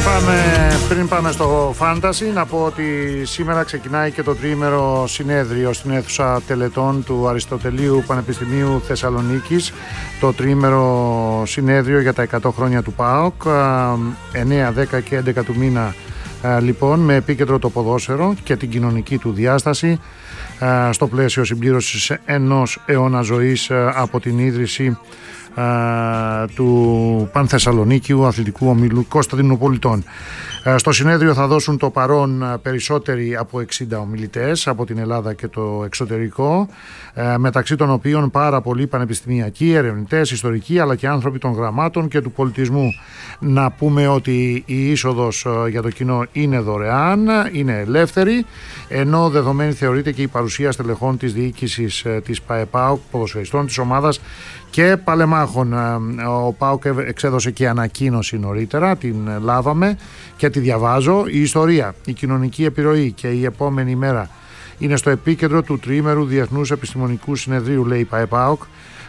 Πριν πάμε στο Fantasy, να πω ότι σήμερα ξεκινάει και το τριήμερο συνέδριο στην αίθουσα τελετών του Αριστοτελείου Πανεπιστημίου Θεσσαλονίκης. Το τριήμερο συνέδριο για τα 100 χρόνια του ΠΑΟΚ, 9, 10 και 11 του μήνα, λοιπόν, με επίκεντρο το ποδόσφαιρο και την κοινωνική του διάσταση, στο πλαίσιο συμπλήρωσης ενός αιώνα ζωής από την ίδρυση του Πανθεσσαλονίκιου Αθλητικού Ομίλου Κωνσταντινοπολιτών. Στο συνέδριο θα δώσουν το παρόν περισσότεροι από 60 ομιλητές από την Ελλάδα και το εξωτερικό, μεταξύ των οποίων πάρα πολλοί πανεπιστημιακοί, ερευνητές, ιστορικοί, αλλά και άνθρωποι των γραμμάτων και του πολιτισμού. Να πούμε ότι η είσοδος για το κοινό είναι δωρεάν, είναι ελεύθερη, ενώ δεδομένη θεωρείται και η παρουσία στελεχών της διοίκησης της ΠΑΕΠΑΟΚ, ποδοσφαιριστών της ομάδας και παλεμάχων. Ο ΠΑΟΚ εξέδωσε και ανακοίνωση νωρίτερα, την λάβαμε και τη διαβάζω. Η ιστορία, η κοινωνική επιρροή και η επόμενη μέρα είναι στο επίκεντρο του τριήμερου Διεθνούς Επιστημονικού Συνεδρίου, λέει η ΠΑΕΠΑΟΚ,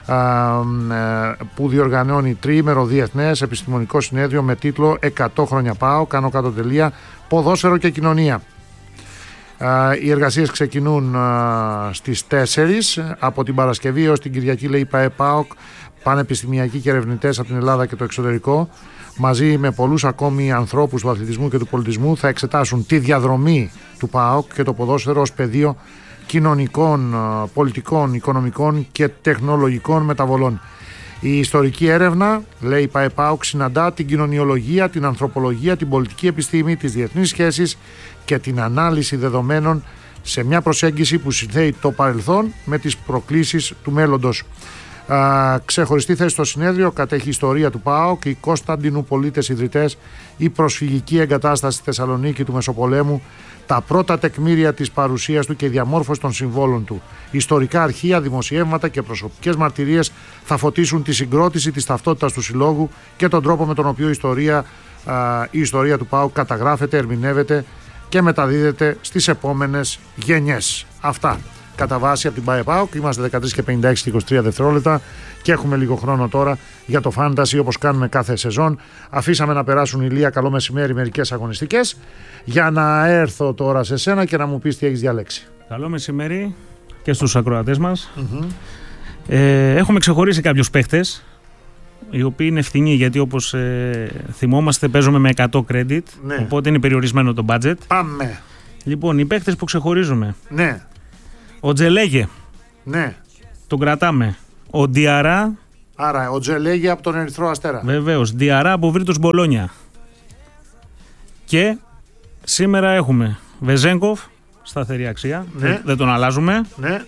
που διοργανώνει τριήμερο Διεθνές Επιστημονικό Συνέδριο με τίτλο 100 χρόνια ΠΑΟΚ, άνω κάτω τελεία, ποδόσφαιρο και κοινωνία. Οι εργασίες ξεκινούν στις 4 από την Παρασκευή έως την Κυριακή, λέει η ΠΑΕΠΑΟΚ. Πανεπιστημιακοί και ερευνητές από την Ελλάδα και το εξωτερικό, μαζί με πολλούς ακόμη ανθρώπους του αθλητισμού και του πολιτισμού, θα εξετάσουν τη διαδρομή του ΠΑΟΚ και το ποδόσφαιρο ως πεδίο κοινωνικών, πολιτικών, οικονομικών και τεχνολογικών μεταβολών. Η ιστορική έρευνα, λέει η ΠΑΕΠΑΟΚ, συναντά την κοινωνιολογία, την ανθρωπολογία, την πολιτική επιστήμη, τις διεθνείς σχέσεις και την ανάλυση δεδομένων σε μια προσέγγιση που συνθέει το παρελθόν με τις προκλήσεις του μέλλοντος. Ξεχωριστή θέση στο συνέδριο κατέχει η ιστορία του ΠΑΟΚ, οι Κωνσταντινουπολίτες ιδρυτές, η προσφυγική εγκατάσταση στη Θεσσαλονίκη του Μεσοπολέμου, τα πρώτα τεκμήρια της παρουσίας του και η διαμόρφωση των συμβόλων του. Ιστορικά αρχεία, δημοσιεύματα και προσωπικές μαρτυρίες θα φωτίσουν τη συγκρότηση της ταυτότητας του συλλόγου και τον τρόπο με τον οποίο η ιστορία του ΠΑΟΚ καταγράφεται, ερμηνεύεται και μεταδίδεται στις επόμενες γενιές. Αυτά κατά βάση από την ΠΑΕΠΑΟΚ. Είμαστε 13 και 56 και 23 δευτερόλεπτα και έχουμε λίγο χρόνο τώρα για το Fantasy, όπως κάνουμε κάθε σεζόν. Αφήσαμε να περάσουν, Ηλία, καλό μεσημέρι, μερικές αγωνιστικές, για να έρθω τώρα σε σένα και να μου πεις τι έχεις διαλέξει. Καλό μεσημέρι και στους ακροατές μας. Έχουμε ξεχωρίσει κάποιους παίχτες, οι οποίοι είναι ευθυνοί, γιατί όπως θυμόμαστε παίζουμε με 100 credit, ναι. Οπότε είναι περιορισμένο το budget. Πάμε. Λοιπόν, οι παίχτες που ξεχωρίζουμε. Ναι. Ο Τζελέγε. Ναι. Τον κρατάμε. Ο Ντιαρά. Άρα, ο Τζελέγε από τον Ερυθρό Αστέρα. Βεβαίως. Ντιαρά από Βίρτους Μπολόνια. Και σήμερα έχουμε Βεζέγκοφ, σταθερή αξία. Ναι. Δεν τον αλλάζουμε. Ναι.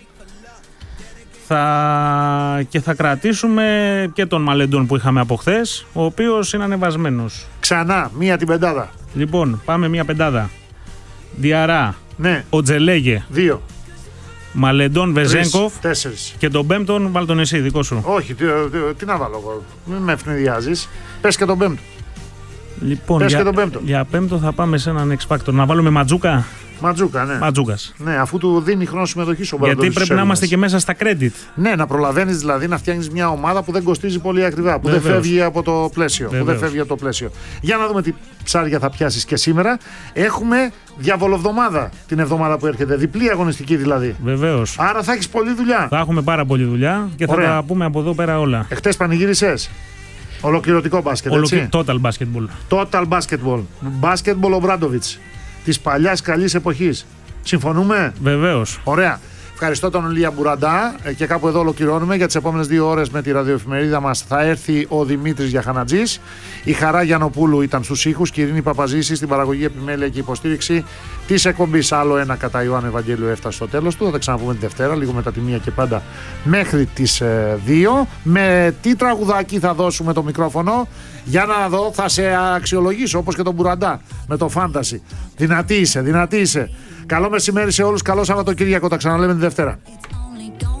Και θα κρατήσουμε και τον Μαλεντόν που είχαμε από χθες, ο οποίος είναι ανεβασμένος. Ξανά, μία την πεντάδα. Λοιπόν, πάμε μία πεντάδα. Ντιαρά. Ναι. Ο Τζελέγε. 2. Μαλεντόν, Βεζέγκοφ. 4. Και τον πέμπτον, βάλ τον εσύ, δικό σου. Όχι, τι να βάλω εγώ. Μην με ευνηδιάζεις. Πες και τον πέμπτο. Λοιπόν, πες και τον πέμπτο. Για πέμπτο θα πάμε σε έναν X Factor. Να βάλουμε Ματζούκα. Ματζούκα, ναι. Ματζούκας. Ναι, αφού του δίνει χρόνο συμμετοχής ο Μπραντοβιτς. Γιατί πρέπει να είμαστε και μέσα στα credit. Ναι, να προλαβαίνεις δηλαδή να φτιάχνεις μια ομάδα που δεν κοστίζει πολύ ακριβά. Που Βεβαίως. δεν φεύγει από το πλαίσιο. Βεβαίως. Που δεν φεύγει από το πλαίσιο. Για να δούμε τι ψάρια θα πιάσεις και σήμερα. Έχουμε διαβολοβδομάδα την εβδομάδα που έρχεται. Διπλή αγωνιστική δηλαδή. Βεβαίως. Άρα θα έχεις πολλή δουλειά. Θα έχουμε πάρα πολλή δουλειά και Ωραία. θα τα πούμε από εδώ πέρα όλα. Εχθές πανηγύρισες. Ολοκληρωτικό μπάσκετ. Έτσι. Total basketball. Total basketball. Basketball ο Μπράντοβιτς. Της παλιάς καλής εποχής. Συμφωνούμε? Βεβαίως. Ωραία. Ευχαριστώ τον Ηλία Μπουραντά και κάπου εδώ ολοκληρώνουμε. Για τις επόμενες 2 ώρες με τη ραδιοεφημερίδα μας θα έρθει ο Δημήτρης Γιαχανατζής. Η Χαρά Γιαννοπούλου ήταν στους ήχους και η Ειρήνη Παπαζήση στην παραγωγή, επιμέλεια και υποστήριξη της εκπομπής. Άλλο ένα κατά Ιωάννου Ευαγγέλιο έφτασε στο τέλος του. Θα τα ξαναπούμε τη Δευτέρα, λίγο μετά τη 1 και πάντα μέχρι τις 2. Με τι τραγουδάκι θα δώσουμε το μικρόφωνο? Για να δω, θα σε αξιολογήσω όπως και τον Μπουραντά με το Fantasy. Δυνατή είσαι, δυνατή είσαι. Καλό μεσημέρι σε όλους, καλό Σαββατοκύριακο, τα ξαναλέμε τη Δευτέρα.